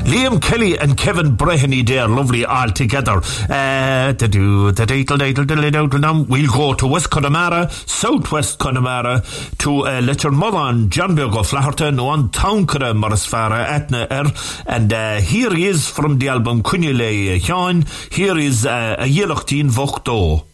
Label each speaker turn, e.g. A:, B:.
A: Liam Kelly and Kevin Breheny there, lovely all together. We'll go to West Connemara, Southwest Connemara, to Lecher Mullan, John Bergo Flaherty, Noan Townkara, Morrisfara, Etna and here he is from the album Cunnile Hjan. Here is a Yellochteen Vokto.